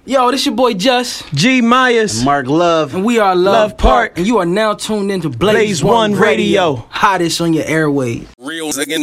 Yo, this your boy Just G Myers, Mark Love, and we are Love Park, Park. and you are now tuned into Blaze Blaze One Radio. Hottest on your airwaves. Real again.